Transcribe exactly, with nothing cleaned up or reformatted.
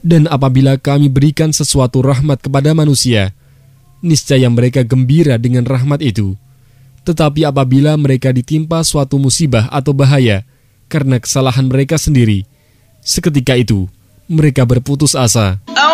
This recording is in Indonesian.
Dan apabila kami berikan sesuatu rahmat kepada manusia, niscaya mereka gembira dengan rahmat itu. Tetapi apabila mereka ditimpa suatu musibah atau bahaya karena kesalahan mereka sendiri, seketika itu mereka berputus asa.